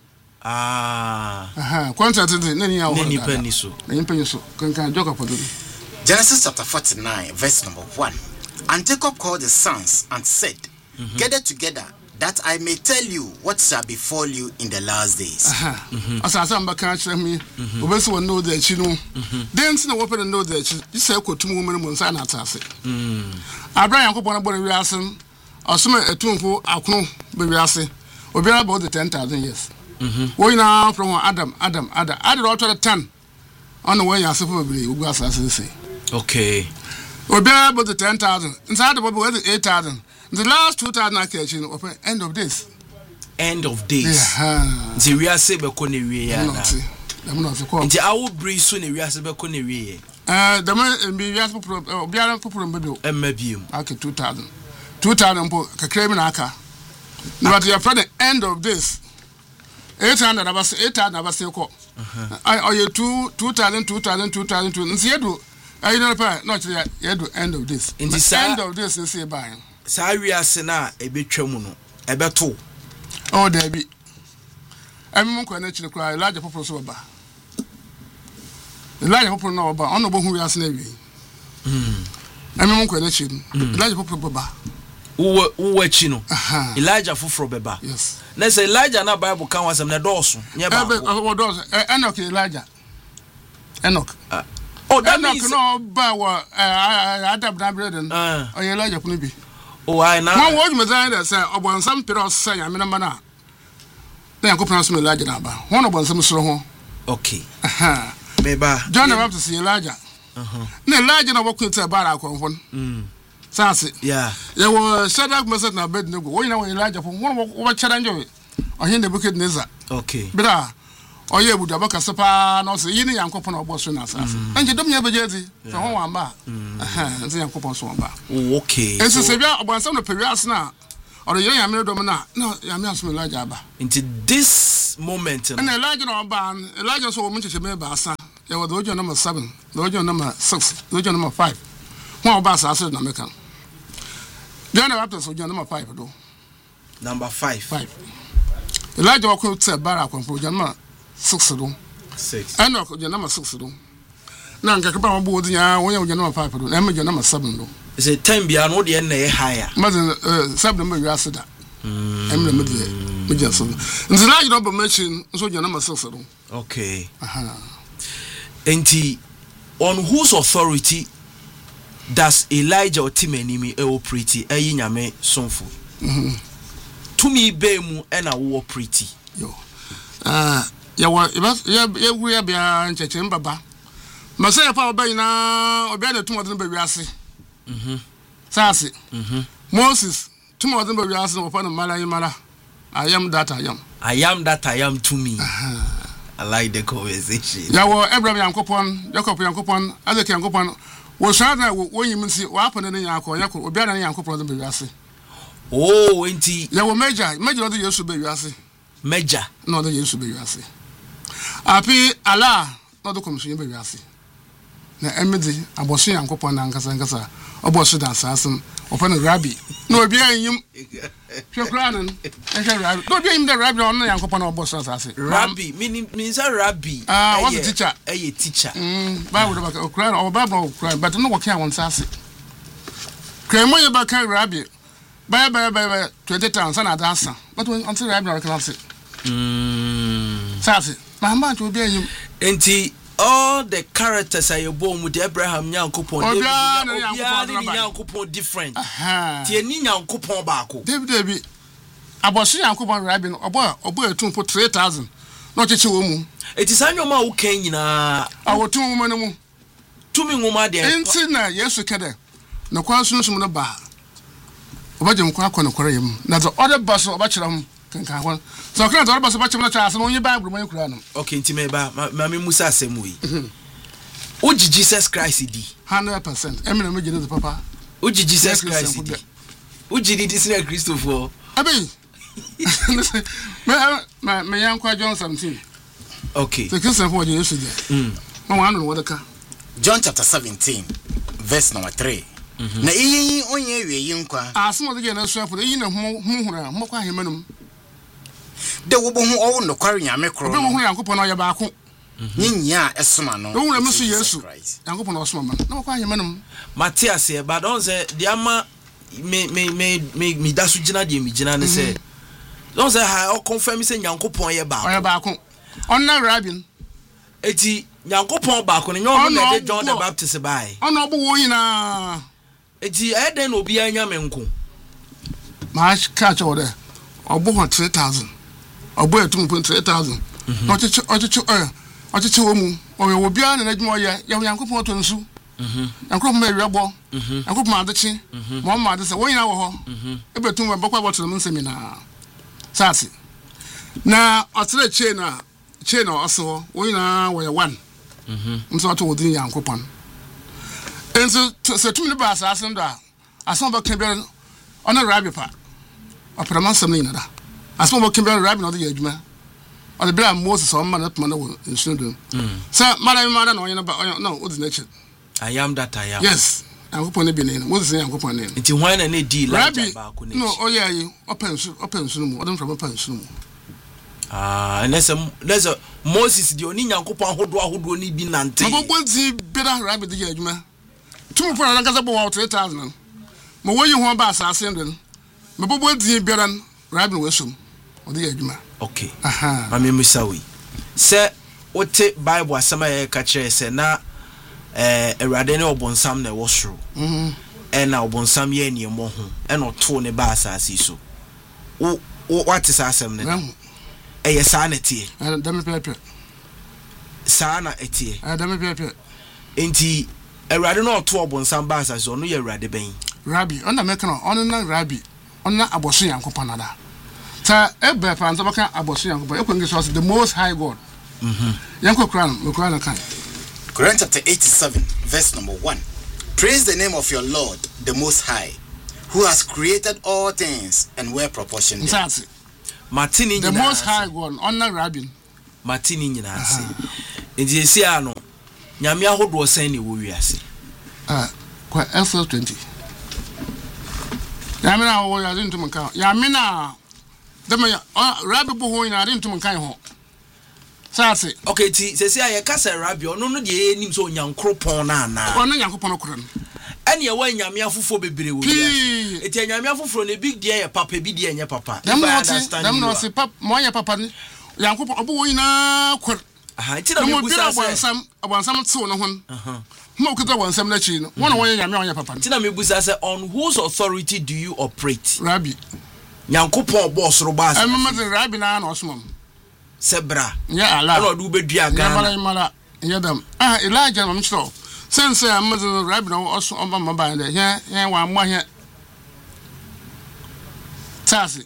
Contract nani ya nani penny so. Nani penny so. Kan joka podo. Genesis chapter 49 verse number 1. And Jacob called his sons and said, gather together that I may tell you what shall befall you in the last days. Asa mbaka kire me. Obesi won know the chi no. Dance na wo pe know the chi. This say kotum mu mu nsa na atase. Abraham yakobon bɔ ne wiase. Osome etumfo akono be wiase. Obiara about the 10,000 years. We now from Adam all to the 10 on the way you are supposed to be. Okay. Obiara bought the 10,000. Inside the Bible was 8,000. The last 2,000 I catch you open end of days. End of days. Yeah. The real saber kone we ya na. I'm not the call. Nti awo breeze so ne real saber kone we. The man be real people obiara people mbedo. Emma biem. Okay 2,000. 2,000 po kakra mi na aka. But you are the end of this. 800 abase 800 abase ko. I you 2,000 nsi yedu I know pa not yedu end of this. End of this is say by. Sa wiase na ebetwa mu no ebeto. Oh there be. Emi ko na chire kra Elijah poporo so ba. Elijah poporo no ba ono bo hu wiase na wi. Emi ko na chire. Elijah poporo ba. Uwe chino. Elijah fufro beba. Yes. Na say Elijah na Bible kan wasem na doso. Nye ba. Enoch Elijah. Enoch. Oh, that Enoch means no ba wa Adam na breden. Oh Elijah kunu bi. Oh, I na. One word me say say obonsam period say ya menama na. Na yakopran so Elijah na ba. One obonsam soro ho. Okay. Beba. John the Baptist Elijah. Na Elijah na wokun te bara akonfon. Sase. Yeah. Ya wo Shadrach Meshach na Abednego. Wo nyina wo Elijah fo. Wo chara njo. Ohin de Nebukadnezar. Okay. Bra. Oye ebudu abaka sepa na so yini yankopon na obo so na sase. Anje dom nya bejezi. So ho wan ba. Nti yankopon so wan ba. Okay. Enso se bia obansam no pewiase na oro yire yamere dom na yame asom Elijah ba. Into this moment. And Elijah no ba. Elijah so wo muncheche me ba asa. Ya wo dojo number 7, dojo number 6, dojo number 5. Ho ba sase na meka. John the Baptist was number 5 do. Number 5. 5. Elijah was to Barak on for Janma 6 do. 6. Enoch was number 6 do. Now Kakapa board ya when you number 5 do. Emma number 7 do. It's a 10 beyond all the end higher. Mother 7 number you asked that. Emma Major. And the large number mention so your number 6 do. Okay. And on whose authority does Elijah or Timenimi operate nyame sonfo? To me be mu na wo operate. Yo. Ya we bia ncheche mbaba. Ma say pa oba ina obi na tumo den ba wiase. Sase. Moses tumo den ba wiase no pa no mala. I am that I am. I am that I am to me. I like the conversation. Ya wo Abraham Yankopon, Jacob Yankopon, Isaac Yankopon. Wo shada wo yim nsi wa apone ne yakọ yakọ obi ana ne Yankopon be wiase. Oh, enti ya wo major no de Yesu be wiase. Major no de Yesu be wiase. Api ala no de komso be wiase. Na emedi aboso Yankopon na nkasa oboso da asasem opane rabbi. No obi anyim hwekran rabbi. No obi anyim de rabbi on na Yankopon na oboso asase. Rabbi means a rabbi. What's the teacher? A teacher. Bible about okran or Bible okran but no work on sase. Kremo ye ba kan rabbi. Bye 20 times na dancer. But when until rabbi no can say. Sase. My man to be anyim. Enti all the characters are born with Abraham Nyankopon. Nyankopon different. Tie ni Nyankopon baako. David aboso Nyankopon rabbi no obo etum po 3,000. No cheche wo mu. Eti sanyoma wo kan nyina. Awotum wo mu. Tumi ngoma de. Enti na Yesu kede. Na kwa sunsun no ba. Obajem kwa akọ no kwara yem. Na the other bus obachira hom. Kankan ho. So kan the other bus obachira na cha ase no onye Bible mo ekura no. Okay, enti me ba ma me musa asem wi. Oji Jesus Christ di 100%. Emi na me gene papa. Oji Jesus Christ di. Oji di Sina Christopher. Abi. Me yankwa John 17. Okay. So Christian for Yesu di. No one know what ka. John chapter 17 verse number 3. Na iyi onye wie nkwa. Asmo de na suafo iyi na huhura mo kwa hemanum. De wo bo hu owo no kware nyame kro. Be mo hu Yankopon no ye baako. Nyinya esoma no. Do hu na mesu Yesu. Yankopon no osoma man. Na kwa hemanum. Matthias e ba don say the ama me dasu gina de me gina ne say. Don say ha o confirm say Yankopon ye baako. Ye baako. Onna rabin. Eti Yankopon baako ne nyo na de John the Baptist bai. Ona obo wo yina. Eti eden obi anya menko. Ma catch order. Obo 3,000. Obo etum 3,000. Ochichi wo mu. Oyo obi ana na adwuma ye Yankopon to nsu. Yankropon me wiabo. Yankropon adechi. Mo ma de se wo nyina wo ho. Ebetum we bokwa botolo mo nsemi na. Sase. Na otere chain also wo nyina wo ye one. Nso to wodin Yankropon. Enso se tumi ne ba asase ndo a. Asan ba kan bi ona rabi pa. Operaman samni na da. Asan ba kan bi rabi no de adwuma. On the bra Moses on man up man in Sweden. Sir, madam no ordination. I am that I am. Yes. I'm going to be named. Moses and go on name. It's wine and a deal. No, oh yeah, you open soon. I don't from open soon. And there's a Moses, the only Yankopa who do need be nante. I won't see better rabbit the judgment. 2 for an about 3,000. My way you want bass, I send them. My boy won't see better rabbit wisdom or the judgment. Okay. Mami Musawi. Sir, what take Bible as some catcher say na Erade ne obonsam na wosro. And na obonsam ye ne mo ho. And no to ne ba asase so. What is asem ne? Sa na tie. Dame pepe. Sa na etie. Dame pepe. Enti Erade no to obonsam ba asase so no ye Erade ben. Rabbi, on na mekano, on na Rabbi. On na abosu Yankopon nada. Ta ebe fa nso baka abosu Yankopon ekwengi so the most high God. Yanko Quran kan. Quran chapter 87 verse number 1. Praise the name of your Lord the most high, who has created all things and were proportioned. Martini the most high God honor Rabbi. Martini nyina ase. Enti esi ano nyame ahodo san ne wo wiase. Kwa Exodus 20. Yamina wo ya dintu manka. Yamina dama Rabbi bo ho ina dintu manka ho. Sase. Okay, sesi aye kasa Rabbi ono no de enim so Nyankropon na na. Ono Nyankopon okura no. Ene ye wa nyame afofo bebre wo wiase. Eti nyame afofo no big dia ye papa bi dia nye papa. Dem no se papa mo nya papa ni. Nyankopon obo wo ina kwar. Eti na me busa se abansam tso no hon. Mo kuta wansam na chi no. Wona wo nyame onya papa. Eti na me busa se on whose authority do you operate? Rabbi. Nyankopon boss ro ba. Emma de Rabbi na na osmom. Sebra. Ya Allah. Ono du bedua Ghana. Mala yadam. Elijah mam chiro. Sense Amazon Rabbi na oso omba maba de. He wa mo he. Tasi.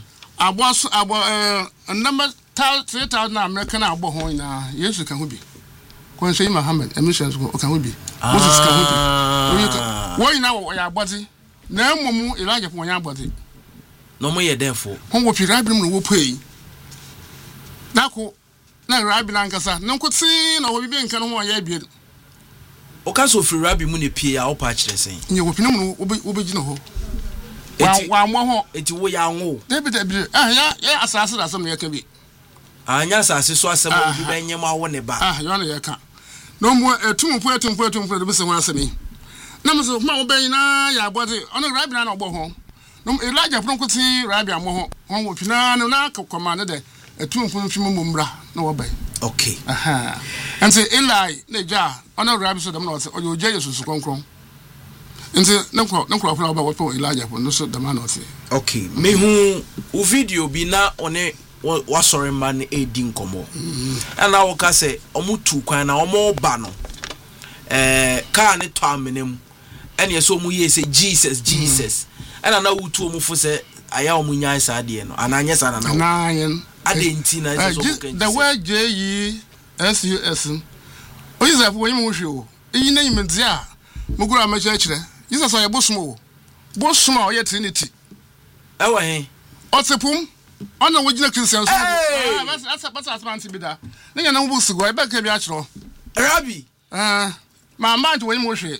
Abo number 3,000 American abo ho na Yesu kan ho bi. Kon say Muhammad emissions ko kan ho bi. Moses kan ho bi. Wo ina wo ya abodi. Na emom Elijah po nya abodi. No mo ye defo. Ho wo pi Rabbi no wo pei. Nako na Rabbi nankasa nankwoti na obi nka no ho ya bie o ka so free Rabbi mu ne pie a o pa kire sen nye wo pinu mu obeji no ho wa mo ho eti wo ya nwo David ya asase da sam na ya ka bi anya asase so asem obi benye ma wo ne ba ya na ya ka no mu etumpo de be se ho asemi na mo so ma wo ben na ya abode ono Rabbi na ogbo ho no Elijah pronkwoti Rabbi amo ho wo pina na akoma ne de etumfo mfimu mumra na wo bai okay and Eli na ja ona Rabbi so dem na o oje Yesu konkron nti nankro afuna ba wo Elijah no so dem na o okay me hu o video bi na one wasore man edi nkomo ana wo ka se omutu kwan na omo ba no ka ne to amenem ene ye so mu ye se Jesus ana na wutu omu fo se aya omunya sa de no ananye sa na na yen adentina so the word Jesus oyisa fo yim hwe o eyi na yimdi a mugura ma chire Jesus oye bosumo o ye Trinity ewa he otepum ona wogina Christian so that's asmanti bida na nya na wo busugo e ba ka bi a chiro Rabbi ma manti wo yim hwe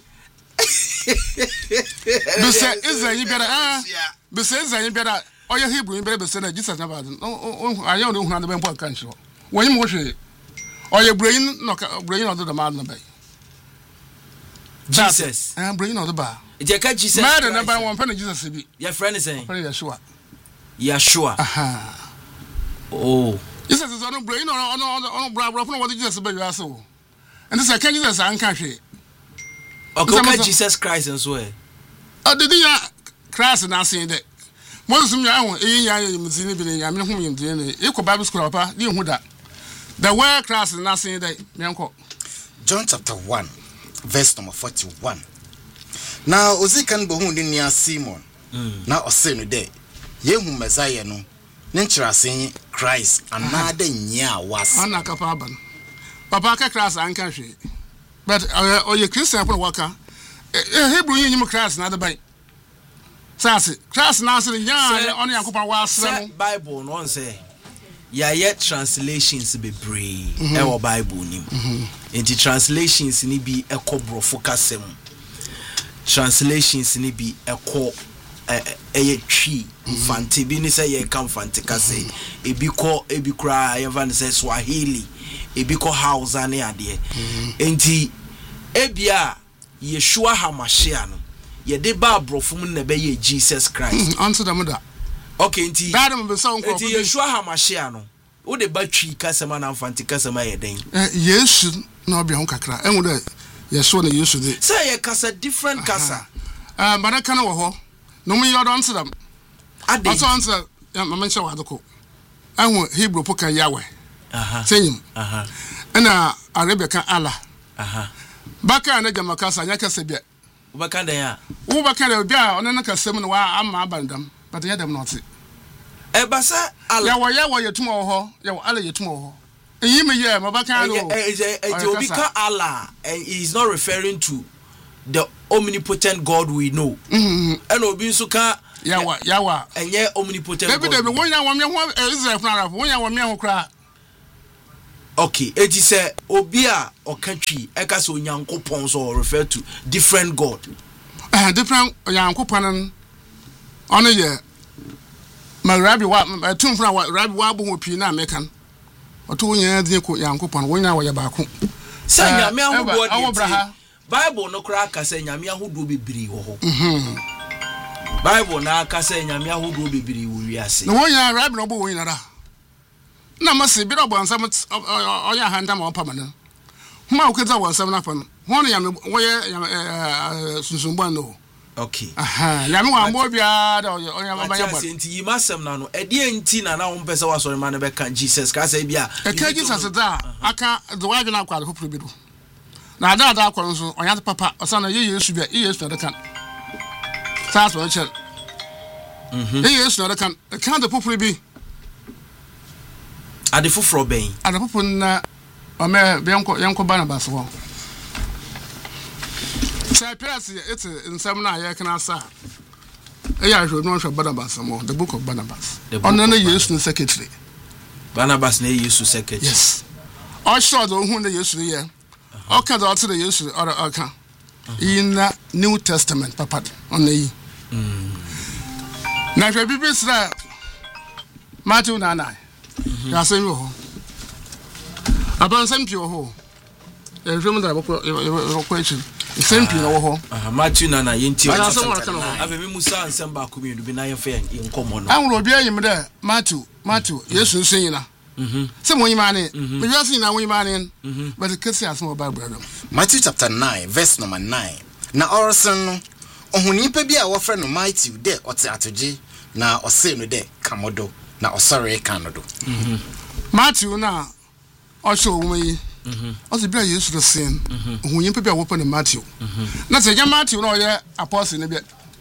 Bese Israel bera bese Israel bera oye Hebrew bera bese na Jesus na bad ayo no hu na be mpo kan chiro wo yim hwe oye brain no do the man na bay Jesus brain no do ba je ka Jesus ma de na ba won pa na Jesus bi your friend is saying Yeshua oh Jesus is on brain on bra no what Jesus be you so and this can Jesus an ka hwe okay Jesus Christ and so did ya Christ na say that Moses me ahun eya yimzini bi ne nyame hu yimdine ne iko Bible school papa ni hu da the word Christ na say that me anko John chapter 1 verse number 41. Now Ozikan bohu ni nia Simon. Na ose no de yehu Messiah no ne nkyerase Christ another nya was. Ana kapa aban. Papa ka Christ anka hwe. But oye Christian for waka. Hebrew yin Christ na the by. Sase Christ na se nya on Yakoba was Bible no say ya yet translations be brave e Bible nim. Enti translations ni bi ekobro focusem. Translations ni bi eko twi fante bi ni say ye kan fante ka say ebi kra evan say Swahili ebi ko Hausa ne ade enti ebia Yeshua HaMashiach no ye de ba brofum na be ye Jesus Christ answer them that okay enti enti Yeshua HaMashiach no wo de ba twi kasema na fante kasema ye den Yesu na obi hon kakra enwo de Yeshua na Yesu de say ye kasa different kasa but kana wo ho no me you don't answer them ade answer mama nche wa adoko enwo Hebrew poka Yahweh senyim na Arabia kan Allah baka na jamakasa nya kasa bia ubaka dan ya ubaka da bia ona na kasem no wa amma abandam but ya dem not e basa Allah Yahweh yetuma wo ho Yahweh Allah yetuma wo ho eyi me ye mabaka no obi ka Allah he is not referring to the omnipotent God we know and obi nso ka Yahweh enye omnipotent God David wonya wo me ho Israel fana wonya wo me ho kra okay eti say obi a okatwi e ka se onyankopon so refer to different God different onyankopon ono ye ma rabbi wa tumfra wa rabbi wa bo ho pi na mekan oto wonya din ko yankopon wonya wo ye ba ko say nyame ahodo odi Bible no kra ka say nyame ahodo bebiri wo ho Bible na ka say nyame ahodo bebiri wo wiase no wonya rabbi no bo wonya da na mase bi do bonsam oya handa ma opa man ma ukeza bonsam na pan hono ya woye sunsumbo no okay nyame wa mbo bia da oya baba ya ba enti yimasem na no ede enti na na wo mpese wa sori ma ne be kan Jesus ka say bia ka Jesus da aka the way na kwa popro bi do na da akwa nso onya papa osana ye Yesu bia Yesu da kan sa so chel Yesu da kan the popro bi ade foforo ben ade popo na o me yanko Barnabas ho sai press it's nsam na ya kana sa e ya hwo no hwo Barnabas mo the book of Barnabas on na Yesu secretary Barnabas na Yesu secretary yes o sure do hu na Yesu ye o ka do to the Yesu or ka in the New Testament papa on na yi na hwe bibi sra Matthew 9 ya say ho abansam pio ho e hwem da bako question same pio no ho Matthew na yenti ave me musa ansem ba ko mi du bi na ye fe nkomo no anwo obi ayim da Matthew Yesu nsonyina se mo yima ne me yasi na wo yima ne but kesi aso Bible no Matthew chapter 9 verse number 9 na orson no ohuni pa bi a wo frɛ no Matthew de ote atoje na ose no de kamodo na osore kanodo Matthew na osho wumi osi bia Yesu the sin ohun pe bia wo pa na Matthew na se ja Matthew na oye apostle ne bia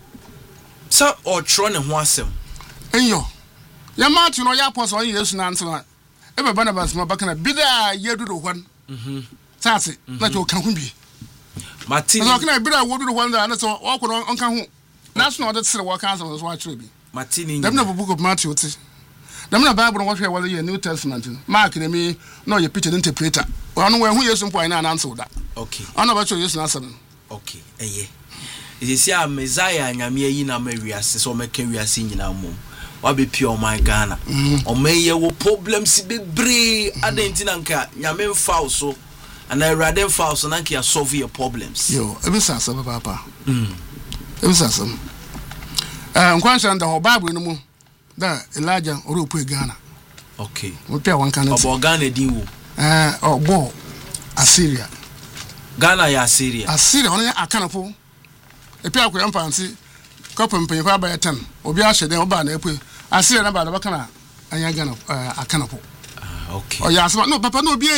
so o tro ne ho asem enyo ya Matthew na oye apostle on Yesu na ntena e be Barnabas ma baka na bida yedudo hwan sase na to kan hu bi Martin na kana bida wodudo hwan da na so wo ko on kan hu na so na de sere wo kan so wa tro bi Martin dem na book of Matthew ti dem na Bible no hwe wale ye New Testament Mark na me no ye Peter interpreter ono we hu Yesu mpo ina ananse da okay ono ba cho Yesu na asem okay eye isi a Messiah nyame yi na mawiase so meka wiase nyina mom wa be pure o my Ghana o meye wo problems be bre adentina nka nyame mfa so ana awrade mfa so na nka solve your problems yo ebisa sa papa ebisa sa nkwansha nda ho Bible no mu da Elijah oropu Ghana okay wo pia wan kan obo Ghana din wo obo Assyria Ghana ya Assyria ono ya akanafo epia akwa mpansi kopem pen fa ba ya 10 obi a hyede oba na epu Assyria na ba da baka na anya Ghana akanafo okay o ya asema no papa no obi enyim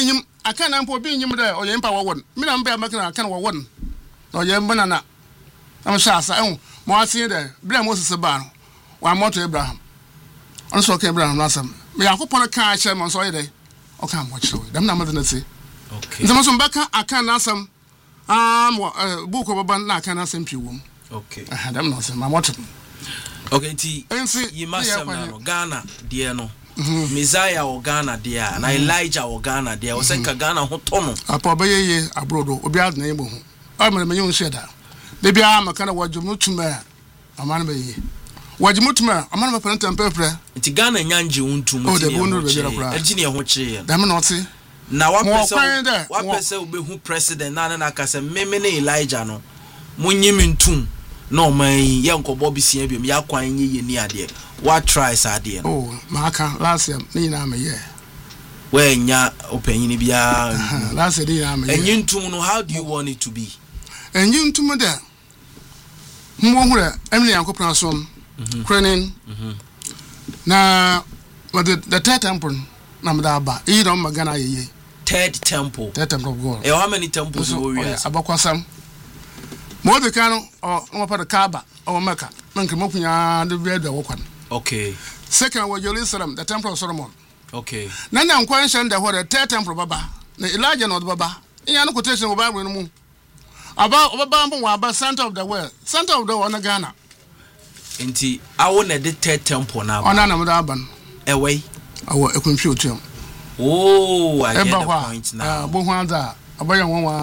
aka na mpo bi nyim de o ye mpa wo won me na mba maka na aka na wo won o ye mbana na am sha asa ehun mo asin de bra Moses ba no wa moto Abraham on so ka Abraham na sam me yakopon ka a che mo so ye de o ka mo chiro dem na mo de na ti okay nzama so mbaka aka na sam mo buko baba na aka na sam piwom okay dem na sam ma moto okay ti yi masam na no Ghana de no Messiah o Ghana dia na Elijah o Ghana dia o se ka Ghana ho to no apa bayeye abrodo obi ad na yebo ho o me menye sheda de bia maka na wajumutuma amana bayeye wajumutuma amana ma parentam pepre nti Ghana nyanje untum o de bonu be jira kura ejini ho chire da me no te na wa pese obe hu president na akase meme na Elijah no munyim ntum no man ye nkobo bisia biam ya kwan nye ni ade what tries ade no oh maka last year ni na me ye we nya opanyini bia last year ni na me ye enyintum no how do you want it to be enyintum da mo hure emle yankopran som krenin na what the third temple na me da ba e don magana ye third temple of God how many temples go we abakwasam mo de kan o pa de Kaaba o Mecca nka mokunya de bia da wokwan okay second was Jerusalem the temple of Solomon okay na nkwan shan da the third temple baba na Elijah no baba iya no quotation oba no mu aba mbo wa ba center of the world na Ghana enti awo na the third temple na ona na mda aban ewe awo ekunfi otu oh I get the point now bo hwanza abayan won